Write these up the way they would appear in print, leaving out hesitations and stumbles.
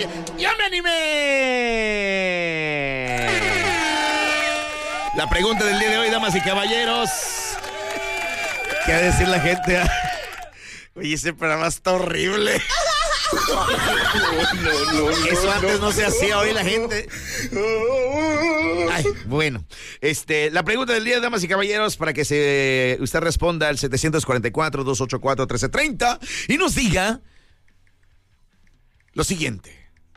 ¡Ya me animé! La pregunta del día de hoy, damas y caballeros. ¿Qué va a decir la gente? Oye, ese programa está horrible. No. Eso antes no se hacía, hoy la gente. Ay, bueno, la pregunta del día, damas y caballeros, para que usted responda al 744-284-1330 y nos diga lo siguiente.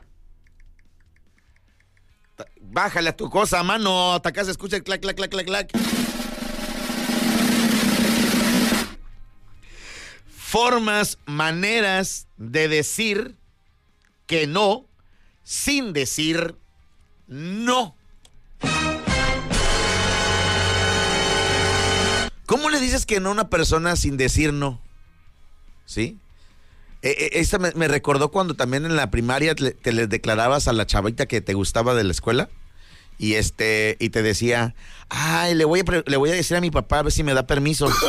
Bájale a tu cosa, mano. Hasta acá se escucha el clac, clac, clac, clac, clac. Formas, maneras de decir que no sin decir no. ¿Cómo le dices que no a una persona sin decir no? ¿Sí? Esta me recordó cuando también en la primaria te le declarabas a la chavita que te gustaba de la escuela y y te decía, ay, le voy a decir a mi papá a ver si me da permiso. No.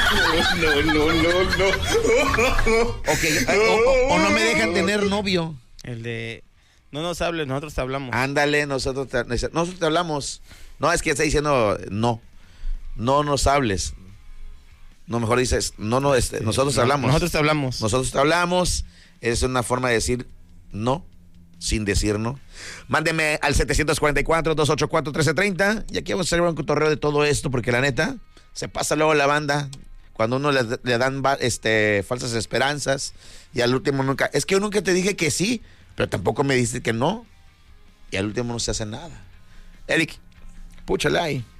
Okay, o no me dejan tener novio. El de no nos hables, nosotros te hablamos. Ándale, nosotros te hablamos. No, es que está diciendo no nos hables. No, mejor dices, nosotros te hablamos. Nosotros te hablamos. Nosotros te hablamos. Es una forma de decir no sin decir no. Mándeme al 744-284-1330 y aquí vamos a hacer un cotorreo de todo esto porque la neta se pasa luego la banda cuando uno le dan falsas esperanzas y al último nunca. Es que yo nunca te dije que sí, pero tampoco me dijiste que no y al último no se hace nada. Eric, púchale ahí.